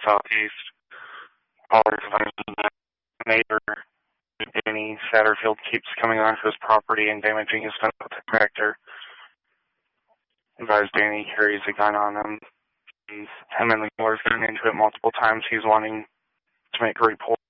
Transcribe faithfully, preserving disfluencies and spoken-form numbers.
southeast. Caller advising that neighbor, Danny Satterfield, keeps coming onto his property and damaging his fence with a tractor. Advised Danny carries a gun on him. And him and the killer's gotten into it multiple times. He's wanting to make a report